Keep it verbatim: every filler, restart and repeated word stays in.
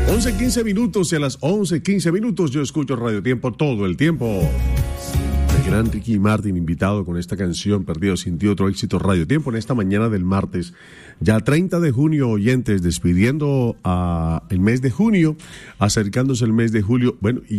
once quince minutos y a las once quince minutos yo escucho Radio Tiempo todo el tiempo. El gran Ricky Martin invitado con esta canción Perdido sin ti, otro éxito Radio Tiempo en esta mañana del martes, ya treinta de junio, oyentes, despidiendo a el mes de junio, acercándose el mes de julio. Bueno, y